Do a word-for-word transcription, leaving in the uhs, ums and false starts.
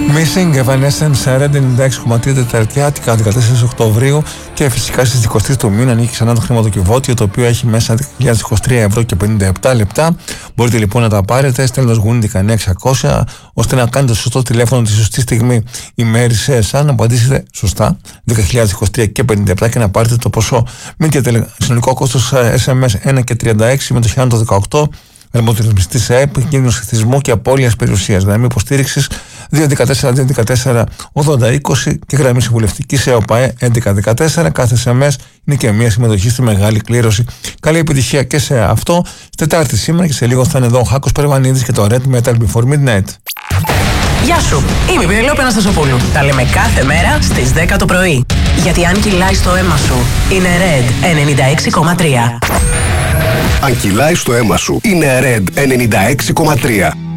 Missing Evanescence Red ενενήντα έξι κόμμα τρία Τεταρτιάτικα δεκατέσσερις Οκτωβρίου και φυσικά στις είκοσι τρεις του μήνα ανοίγει ξανά το χρηματοκιβώτιο, το οποίο έχει μέσα δύο χιλιάδες είκοσι τρία ευρώ και πενήντα επτά λεπτά. Μπορείτε λοιπόν να τα πάρετε στέλνοντας γούνι δεκαεννιά εξακόσια ώστε να κάνετε το σωστό τηλέφωνο τη σωστή στιγμή η μέρη σε εσά, να απαντήσετε σωστά δύο χιλιάδες είκοσι τρία και πενήντα επτά και να πάρετε το ποσό. Μην και τελε... συνολικό κόστος ες εμ ες ένα και τριάντα έξι με το χιλιάδες δεκαοκτώ. Ρεμοτρισμιστή σε ΕΠ, κίνδυνο εθισμού και απώλειας περιουσίας. Γραμμή υποστήριξης δύο ένα τέσσερα δύο ένα τέσσερα ογδόντα είκοσι και γραμμή συμβουλευτική σε ΕΟΠΑΕ έντεκα δεκατέσσερα. Κάθε ες εμ ες είναι και μια συμμετοχή στη μεγάλη κλήρωση. Καλή επιτυχία και σε αυτό. Τετάρτη σήμερα και σε λίγο θα είναι εδώ ο Χάκος Περβανίδης και το Red Metal Before Midnight. Γεια σου, είμαι η Πενελόπη Αναστασοπούλου. Τα λέμε κάθε μέρα στις δέκα το πρωί. Γιατί αν κυλάει στο αίμα σου, είναι Red ενενήντα έξι κόμμα τρία. Αν κυλάει στο αίμα σου, είναι Red ενενήντα έξι κόμμα τρία.